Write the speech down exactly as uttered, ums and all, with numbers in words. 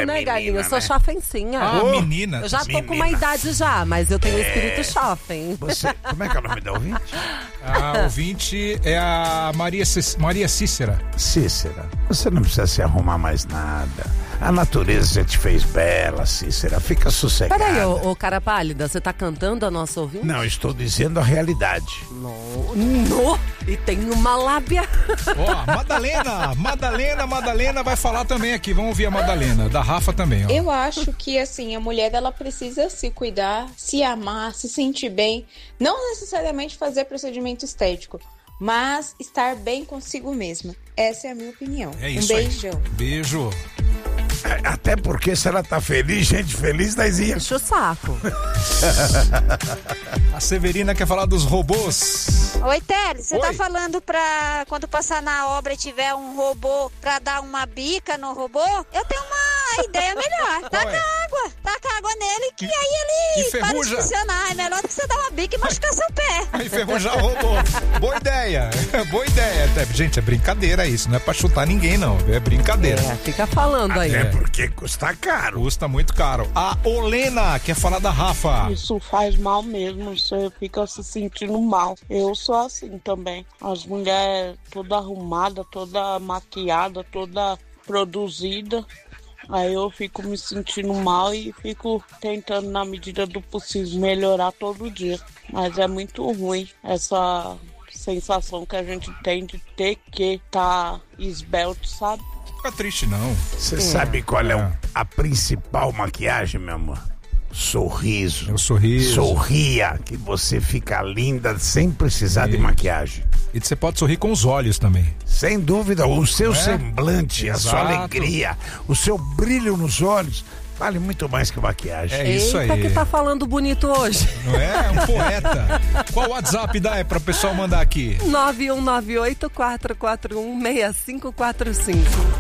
é né, menina, galinha? Eu sou né? chafencinha. Ah, Oh, menina. Eu já tô menina. com uma idade já, mas eu tenho espírito chafem. Você, como é que é o nome da ouvinte? A ouvinte é a Maria, Cí- Maria Cícera. Cícera, você não precisa se arrumar mais nada. A natureza já te fez bela, Cícera. Fica sossegada. Peraí, ô, ô cara pálida, você tá cantando a nossa ouvinte? Não, estou dizendo a realidade. No, no, e tem uma lábia. Ó, Madalena, Madalena, Madalena vai falar também aqui. Vamos ouvir a Madalena, da Rafa também, ó. Eu acho que, assim, a mulher, ela precisa se cuidar, se amar, se sentir bem. Não necessariamente fazer procedimento estético, mas estar bem consigo mesma. Essa é a minha opinião. É isso um aí. beijão. Beijo. Até porque se ela tá feliz, gente feliz, nós ia. Deixa o saco. A Severina quer falar dos robôs. Oi, Teles, você Oi. tá falando pra quando passar na obra e tiver um robô pra dar uma bica no robô? Eu tenho uma ideia melhor. Taca é? água, taca água nele que E- aí ele para de enferruja. funcionar. É melhor do que você dar uma bica e machucar seu pé. Enferrujar o robô. Boa ideia. Boa ideia. Gente, é brincadeira isso. Não é pra chutar ninguém, não. É brincadeira. É, fica falando aí. É porque custa caro. Custa muito caro. A Olena quer falar da Rafa. Isso faz mal mesmo, você fica se sentindo mal. Eu sou assim também. As mulheres toda arrumada, toda maquiada, toda produzida. Aí eu fico me sentindo mal e fico tentando, na medida do possível, melhorar todo dia. Mas é muito ruim essa sensação que a gente tem de ter que estar esbelto, sabe? Fica triste, não. Você sabe qual é o- a principal maquiagem, meu amor? Sorriso. É o sorriso. Sorria, que você fica linda sem precisar de Isso. maquiagem. E você pode sorrir com os olhos também. Sem dúvida, o seu Não é? semblante, a sua Exato. alegria, o seu brilho nos olhos, vale muito mais que maquiagem. É isso Eita, aí. que tá falando bonito hoje. Não é? É um poeta. Qual o WhatsApp dá é para o pessoal mandar aqui? nove um nove oito, quatro quatro um, seis cinco quatro cinco.